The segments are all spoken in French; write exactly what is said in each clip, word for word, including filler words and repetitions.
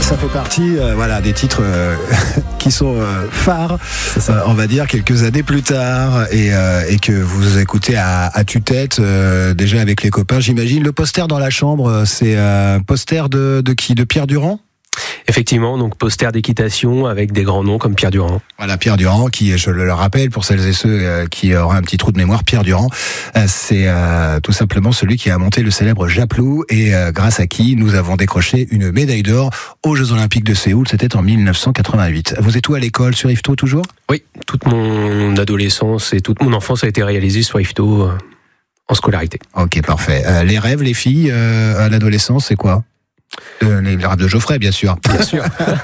Ça fait partie euh, voilà, des titres euh, qui sont euh, phares, euh, on va dire, quelques années plus tard, et, euh, et que vous écoutez à, à tue-tête, euh, déjà avec les copains, j'imagine. Le poster dans la chambre, c'est un poster de, de qui ? De Pierre Durand ? Effectivement, donc poster d'équitation avec des grands noms comme Pierre Durand. Voilà, Pierre Durand, qui, je le rappelle pour celles et ceux euh, qui auraient un petit trou de mémoire, Pierre Durand, euh, c'est euh, tout simplement celui qui a monté le célèbre Japlou et euh, grâce à qui nous avons décroché une médaille d'or aux Jeux Olympiques de Séoul. C'était en dix-neuf cent quatre-vingt-huit. Vous êtes où à l'école, sur Yvetot toujours ? Oui, toute mon adolescence et toute mon enfance a été réalisée sur Yvetot euh, en scolarité. Ok, parfait. Euh, les rêves, les filles, euh, à l'adolescence, c'est quoi ? Euh, les rêves de Geoffrey, bien sûr. Bien sûr.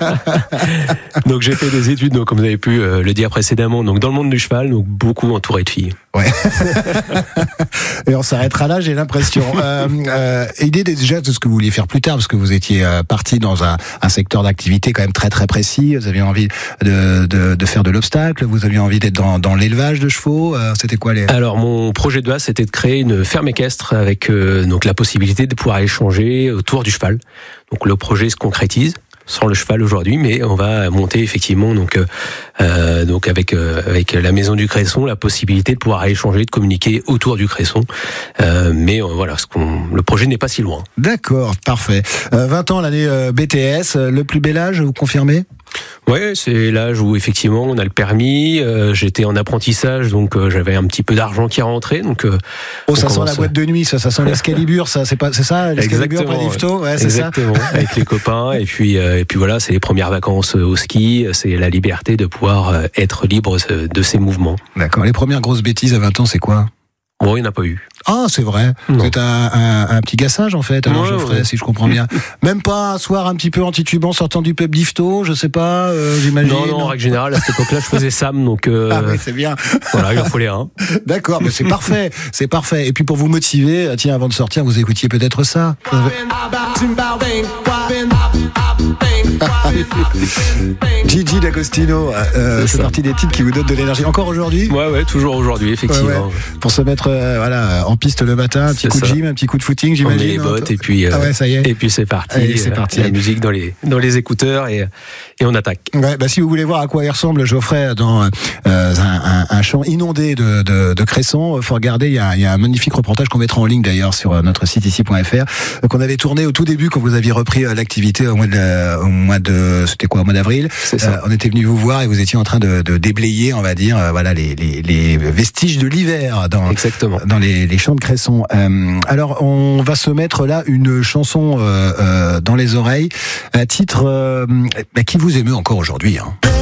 Donc j'ai fait des études, donc, comme vous avez pu euh, le dire précédemment, donc dans le monde du cheval, donc beaucoup entouré de filles. Ouais. Et on s'arrêtera là, j'ai l'impression. Euh, euh, idée déjà de ce que vous vouliez faire plus tard, parce que vous étiez euh, parti dans un, un secteur d'activité quand même très très précis. Vous aviez envie de, de, de faire de l'obstacle, vous aviez envie d'être dans, dans l'élevage de chevaux. Euh, c'était quoi les... Alors mon projet de base, c'était de créer une ferme équestre avec euh, donc la possibilité de pouvoir échanger autour du cheval. Donc le projet se concrétise sans le cheval aujourd'hui, mais on va monter effectivement donc euh, donc avec euh, avec la maison du Cresson la possibilité de pouvoir échanger, de communiquer autour du Cresson. Euh, mais euh, voilà, ce qu'on, le projet n'est pas si loin. D'accord, parfait. Euh, vingt ans l'année euh, B T S, euh, le plus bel âge, vous confirmez ? Ouais, c'est l'âge où effectivement on a le permis. Euh, j'étais en apprentissage, donc euh, j'avais un petit peu d'argent qui rentrait. Donc euh, oh, ça sent la boîte de nuit, ça, ça sent l'Excalibur, ça, c'est pas, c'est ça, l'Excalibur près d'Yvetot, ouais, c'est exactement, ça. Avec les copains. Et puis, euh, et puis voilà, c'est les premières vacances au ski. C'est la liberté de pouvoir être libre de ses mouvements. D'accord. Les premières grosses bêtises à vingt ans, c'est quoi ? Bon, il n'y en a pas eu. Ah, c'est vrai. Non. Vous êtes un, un, un petit gassage, en fait, alors, ouais, Geoffrey, ouais. Si je comprends bien. Même pas un soir un petit peu antitubant sortant du pub d'Yvetot, je sais pas, euh, j'imagine. Non, non, en règle générale, à cette époque-là, je faisais Sam, donc. Euh, ah oui, c'est bien. Voilà, il en fallait un. D'accord, mais c'est parfait, c'est parfait. Et puis pour vous motiver, tiens, avant de sortir, vous écoutiez peut-être ça. Gigi D'Agostino, euh, c'est partie des titres qui vous donnent de l'énergie. Encore aujourd'hui ? Ouais, ouais, toujours aujourd'hui, effectivement. Ouais, ouais. Pour se mettre, euh, voilà, en piste le matin, un petit c'est coup ça. de gym, un petit coup de footing, j'imagine. On met les bottes et puis, euh, ah ouais, ça y est. Et puis c'est parti. Allez, c'est parti. La musique dans les dans les écouteurs et et on attaque. Ouais, bah si vous voulez voir à quoi il ressemble Geoffrey dans euh, un, un, un champ inondé de de, de Cresson, faut regarder. Il y a il y a un magnifique reportage qu'on mettra en ligne d'ailleurs sur notre site ici point f r euh, qu'on avait tourné au tout début quand vous aviez repris euh, l'activité au mois de au mois de c'était quoi au mois d'avril. C'est ça. Euh, on était venu vous voir et vous étiez en train de, de déblayer, on va dire, euh, voilà les, les les vestiges de l'hiver dans exactement dans les les champs de Cresson. Euh, alors on va se mettre là une chanson euh, euh, dans les oreilles, un titre euh, bah, qui vous émeut encore aujourd'hui. Hein.